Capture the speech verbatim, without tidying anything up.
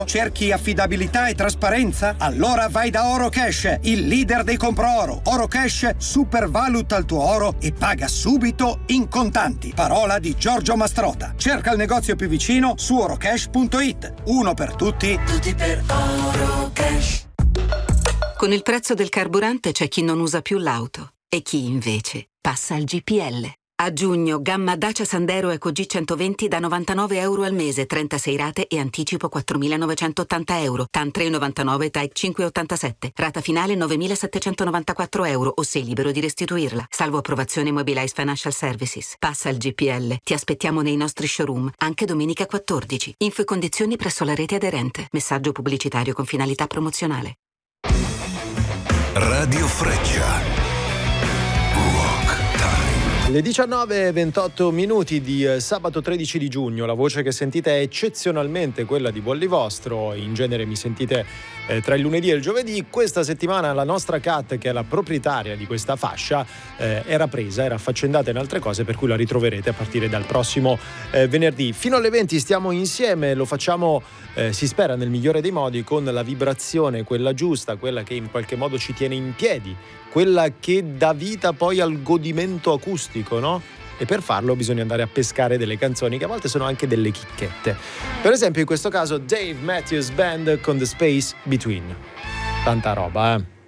Cerchi affidabilità e trasparenza? Allora vai da Orocash, il leader dei compro oro. Orocash supervaluta il tuo oro e paga subito in contanti. Parola di Giorgio Mastrota. Cerca il negozio più vicino su orocash punto it. Uno per tutti, tutti per Orocash. Con il prezzo del carburante c'è chi non usa più l'auto e chi invece passa al G P L. A giugno, gamma Dacia Sandero Eco G centoventi da novantanove euro al mese, trentasei rate e anticipo quattromilanovecentottanta euro. T A N tre virgola novantanove, T A E C cinque virgola ottantasette. Rata finale novemilasettecentonovantaquattro euro o sei libero di restituirla. Salvo approvazione Mobilize Financial Services. Passa al G P L. Ti aspettiamo nei nostri showroom, anche domenica quattordici. Info e condizioni presso la rete aderente. Messaggio pubblicitario con finalità promozionale. Radio Freccia. Le diciannove e ventotto minuti di eh, sabato tredici di giugno. La voce che sentite è eccezionalmente quella di Bolli Vostro. In genere mi sentite eh, tra il lunedì e il giovedì. Questa settimana la nostra Kat, che è la proprietaria di questa fascia, eh, era presa, era affaccendata in altre cose, per cui la ritroverete a partire dal prossimo eh, venerdì. Fino alle venti stiamo insieme, lo facciamo, eh, si spera, nel migliore dei modi, con la vibrazione, quella giusta, quella che in qualche modo ci tiene in piedi, quella che dà vita poi al godimento acustico, no? E per farlo bisogna andare a pescare delle canzoni che a volte sono anche delle chicchette. Per esempio in questo caso Dave Matthews Band con The Space Between. Tanta roba, eh?